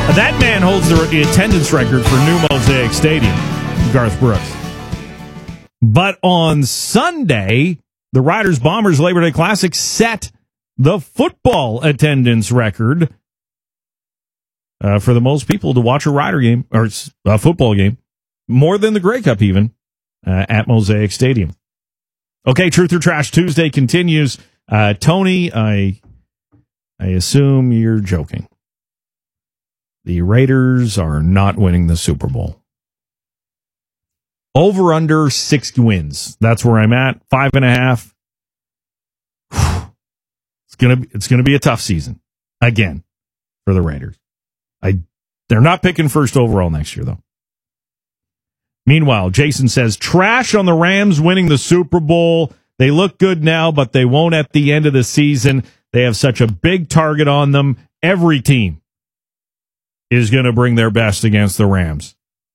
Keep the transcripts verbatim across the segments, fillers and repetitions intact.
That man holds the attendance record for New Mosaic Stadium, Garth Brooks. But on Sunday, the Riders Bombers Labor Day Classic set the football attendance record uh, for the most people to watch a Rider game, or a football game, more than the Grey Cup even, uh, at Mosaic Stadium. Okay, Truth or Trash Tuesday continues. Uh, Tony, I, I assume you're joking. The Raiders are not winning the Super Bowl. Over under six wins. That's where I'm at. Five and a half. It's gonna it's gonna be a tough season again for the Raiders. I they're not picking first overall next year though. Meanwhile, Jason says trash on the Rams winning the Super Bowl. They look good now, but they won't at the end of the season. They have such a big target on them. Every team is going to bring their best against the Rams.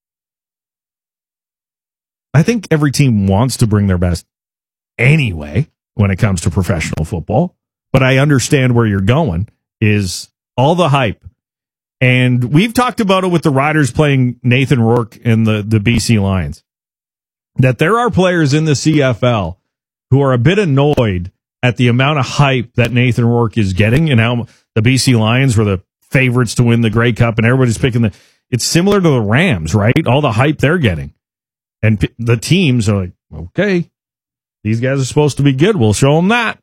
I think every team wants to bring their best anyway when it comes to professional football, but I understand where you're going is all the hype. And we've talked about it with the Riders playing Nathan Rourke and the, the B C Lions, that there are players in the C F L who are a bit annoyed at the amount of hype that Nathan Rourke is getting and how the B C Lions were the favorites to win the Grey Cup, and everybody's picking the. It's similar to the Rams, right? All the hype they're getting, and p- the teams are like, okay, these guys are supposed to be good. We'll show them that.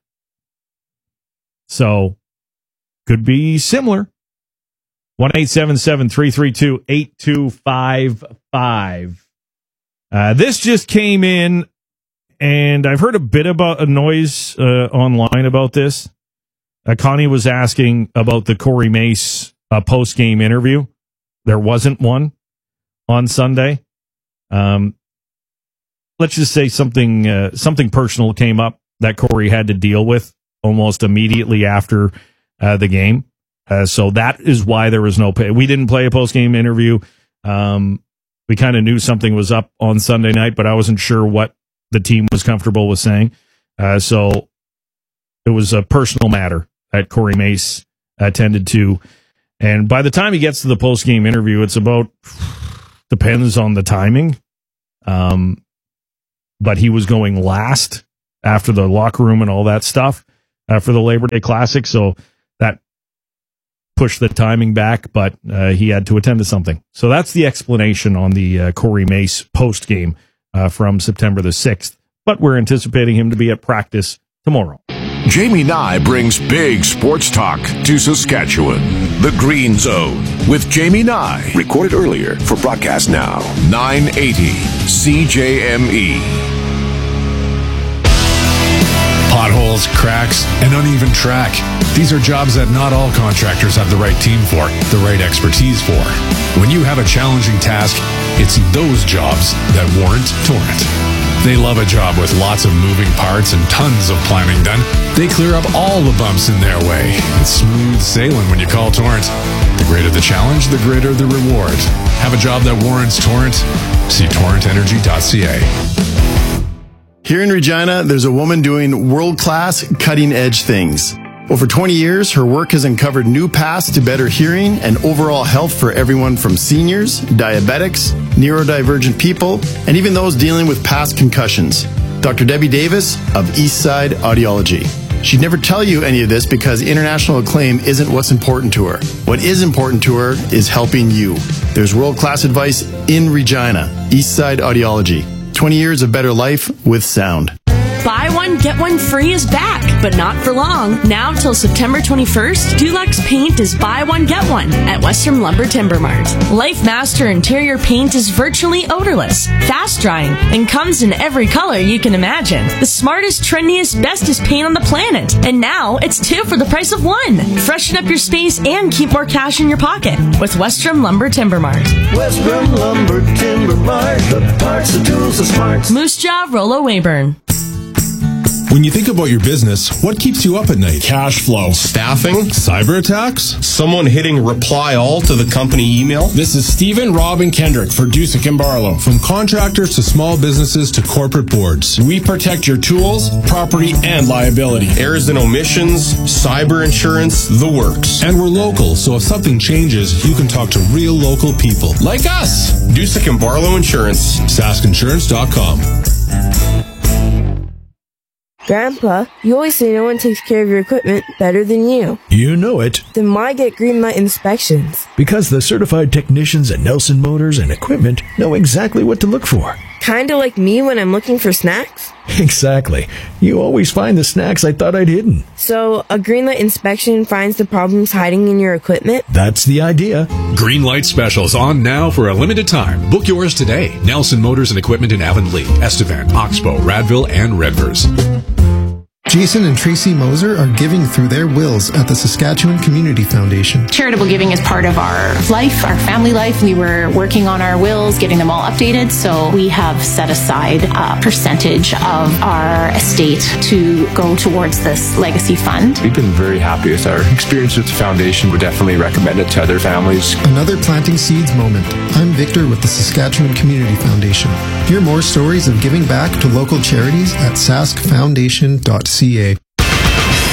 So, could be similar. One eight seven seven three three two eight two five five. Uh, this just came in, and I've heard a bit about a noise uh, online about this. Uh, Connie was asking about the Corey Mace uh, post-game interview. There wasn't one on Sunday. Um, let's just say something uh, something personal came up that Corey had to deal with almost immediately after uh, the game. Uh, so that is why there was no pay. We didn't play a post-game interview. Um, we kind of knew something was up on Sunday night, but I wasn't sure what the team was comfortable with saying. Uh, so it was a personal matter that Corey Mace attended to. And by the time he gets to the post-game interview, it's about, depends on the timing. Um, but he was going last after the locker room and all that stuff uh, for the Labor Day Classic. So that pushed the timing back, but uh, he had to attend to something. So that's the explanation on the uh, Corey Mace post-game uh, from September the sixth. But we're anticipating him to be at practice tomorrow. Jamie Nye brings big sports talk to Saskatchewan. The Green Zone with Jamie Nye. Recorded earlier for broadcast now. nine eighty C J M E. Potholes, cracks, and uneven track. These are jobs that not all contractors have the right team for, the right expertise for. When you have a challenging task, it's those jobs that warrant Torrent. They love a job with lots of moving parts and tons of planning done. They clear up all the bumps in their way. It's smooth sailing when you call Torrent. The greater the challenge, the greater the reward. Have a job that warrants Torrent? See torrent energy dot c a. Here in Regina, there's a woman doing world-class, cutting-edge things. Over twenty years, her work has uncovered new paths to better hearing and overall health for everyone from seniors, diabetics, neurodivergent people, and even those dealing with past concussions. Doctor Debbie Davis of Eastside Audiology. She'd never tell you any of this because international acclaim isn't what's important to her. What is important to her is helping you. There's world-class advice in Regina. Eastside Audiology. twenty years of better life with sound. Buy one, get one free is back, but not for long. Now till September twenty-first, Dulux Paint is buy one, get one at Western Lumber Timber Mart. Life Master interior paint is virtually odorless, fast drying, and comes in every color you can imagine. The smartest, trendiest, bestest paint on the planet. And now it's two for the price of one. Freshen up your space and keep more cash in your pocket with Western Lumber Timber Mart. Western Lumber Timber Mart, the parts, the tools, the smarts. Moose Jaw, Rollo Weyburn. When you think about your business, what keeps you up at night? Cash flow. Staffing. Cyber attacks? Someone hitting reply all to the company email. This is Stephen Robin Kendrick for Dusick and Barlow. From contractors to small businesses to corporate boards, we protect your tools, property, and liability. Errors and omissions, cyber insurance, the works. And we're local, so if something changes, you can talk to real local people. Like us. Dusick and Barlow Insurance. Sask Insurance dot com. Grandpa, you always say no one takes care of your equipment better than you. You know it. Then why get Greenlight inspections? Because the certified technicians at Nelson Motors and Equipment know exactly what to look for. Kinda like me when I'm looking for snacks? Exactly. You always find the snacks I thought I'd hidden. So, a Greenlight inspection finds the problems hiding in your equipment? That's the idea. Greenlight specials on now for a limited time. Book yours today. Nelson Motors and Equipment in Avonlea, Estevan, Oxbow, Radville, and Redvers. Jason and Tracy Moser are giving through their wills at the Saskatchewan Community Foundation. Charitable giving is part of our life, our family life. We were working on our wills, getting them all updated, so we have set aside a percentage of our estate to go towards this legacy fund. We've been very happy with our experience with the foundation. Would definitely recommend it to other families. Another Planting Seeds moment. I'm Victor with the Saskatchewan Community Foundation. Hear more stories of giving back to local charities at sask foundation dot c a.